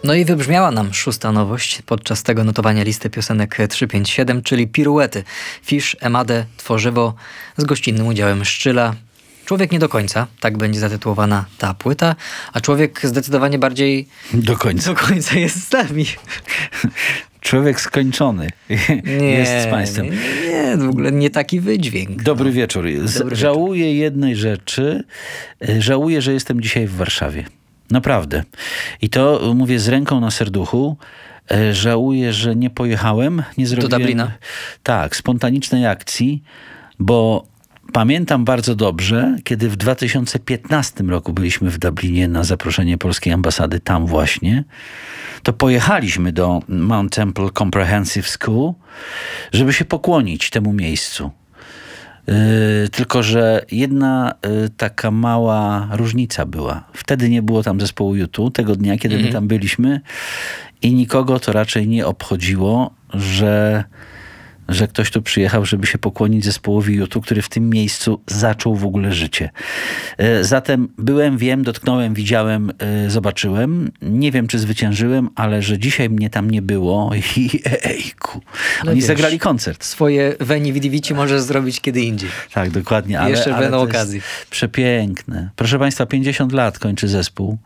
No i wybrzmiała nam 6. nowość podczas tego notowania listy piosenek 357, czyli Piruety. Fish, Emade, Tworzywo z gościnnym udziałem Szczyla. Człowiek nie do końca, tak będzie zatytułowana ta płyta, a człowiek zdecydowanie bardziej do końca jest z nami. Człowiek skończony jest z państwem. Nie, w ogóle nie taki wydźwięk. Dobry wieczór. Żałuję jednej rzeczy. Żałuję, że jestem dzisiaj w Warszawie. Naprawdę. I to mówię z ręką na serduchu. Żałuję, że nie pojechałem. Nie zrobiłem, do Dublina? Tak, spontanicznej akcji, bo pamiętam bardzo dobrze, kiedy w 2015 roku byliśmy w Dublinie na zaproszenie polskiej ambasady, tam właśnie, to pojechaliśmy do Mount Temple Comprehensive School, żeby się pokłonić temu miejscu. Tylko że jedna taka mała różnica była. Wtedy nie było tam zespołu U2, tego dnia, kiedy my tam byliśmy, i nikogo to raczej nie obchodziło, że ktoś tu przyjechał, żeby się pokłonić zespołowi U2, który w tym miejscu zaczął w ogóle życie. Zatem byłem, wiem, dotknąłem, widziałem, zobaczyłem. Nie wiem, czy zwyciężyłem, ale że dzisiaj mnie tam nie było i ejku. Oni zagrali koncert. Swoje Veni Vidi Vici możesz zrobić kiedy indziej. Tak, dokładnie. Ale jeszcze będą okazji. Przepiękne. Proszę państwa, 50 lat kończy zespół.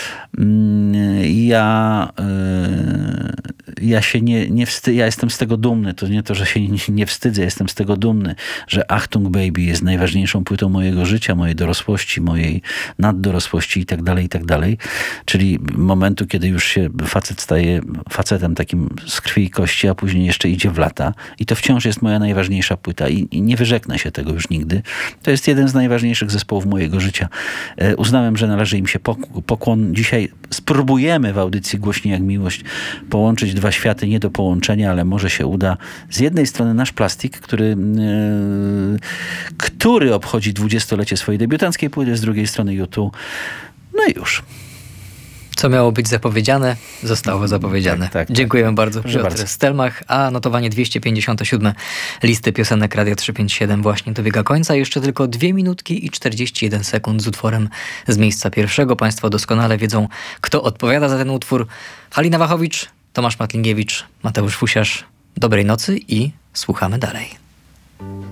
Ja się nie wstydzę, ja jestem z tego dumny. To nie to, że się nie wstydzę, jestem z tego dumny, że Achtung Baby jest najważniejszą płytą mojego życia, mojej dorosłości, mojej naddorosłości i tak dalej. Czyli momentu, kiedy już się facet staje facetem takim z krwi i kości, a później jeszcze idzie w lata. I to wciąż jest moja najważniejsza płyta i nie wyrzeknę się tego już nigdy. To jest jeden z najważniejszych zespołów mojego życia. Uznałem, że należy im się pokłon. Dzisiaj spróbujemy w audycji Głośniej jak miłość połączyć dwa światy, nie do połączenia, ale może się uda. Z jednej strony nasz Plastik, który obchodzi 20-lecie swojej debiutanckiej płyty, z drugiej strony U2. No i już. Co miało być zapowiedziane, zostało zapowiedziane. Tak. Dziękujemy bardzo. Piotr Stelmach, a notowanie 257 listy piosenek Radia 357 właśnie dobiega końca. Jeszcze tylko 2 minutki i 41 sekund z utworem z miejsca pierwszego. Państwo doskonale wiedzą, kto odpowiada za ten utwór. Halina Wachowicz, Tomasz Matlingiewicz, Mateusz Fusiarz. Dobrej nocy i słuchamy dalej.